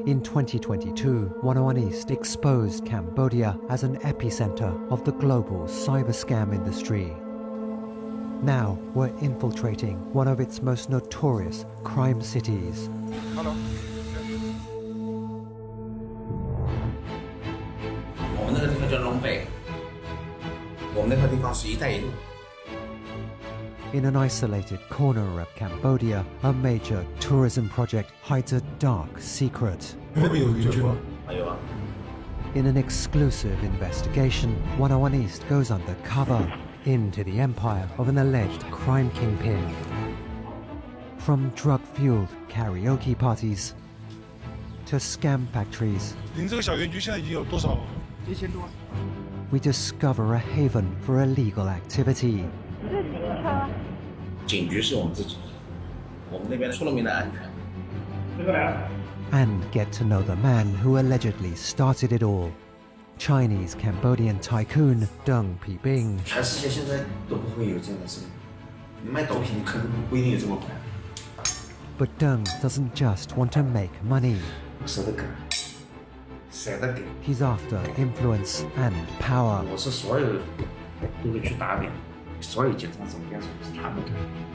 In 2022, 101 East exposed Cambodia as an epicenter of the global cyber scam industry. Now we're infiltrating one of its most notorious crime cities. Hello. 我们那个地方叫龙北，我们那个地方是一带一路。 In an isolated corner of Cambodia, a major tourism project hides a dark secret. 那边有邻居吗？ 有啊。 In an exclusive investigation, 101 East goes undercover into the empire of an alleged crime kingpin. From drug-fueled karaoke parties to scam factories, 您这个小园区现在已经有多少？1000多。 we discover a haven for illegal activity. 警局是我们自己，我们那边出了名的安全。这个来。 And get to know the man who allegedly started it all, Chinese Cambodian tycoon Deng Pibing. 全世界现在都不会有这样的生意，你卖毒品可能不一定有这么快。 But Deng doesn't just want to make money. 舍得给，舍得给。 He's after influence and power. 我是所有都会去打点，所有警察总监是全部给。